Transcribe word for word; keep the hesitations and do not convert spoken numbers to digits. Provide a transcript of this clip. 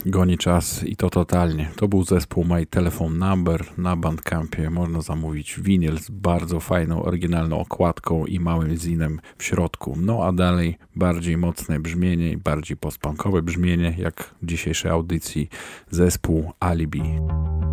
goni czas i to totalnie. To był zespół My Telephone Number. Na Bandcampie można zamówić winyl z bardzo fajną, oryginalną okładką i małym zinem w środku. No a dalej bardziej mocne brzmienie i bardziej postpunkowe brzmienie, jak w dzisiejszej audycji, zespół Alibi.